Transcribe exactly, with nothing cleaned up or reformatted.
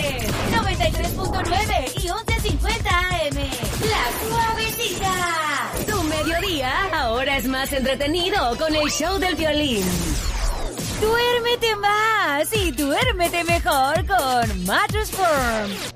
tardes, noventa y tres punto nueve y once cincuenta A M. La Suavecita. Tu mediodía ahora es más entretenido con el show del violín. Duérmete más y duérmete mejor con Mattress Firm.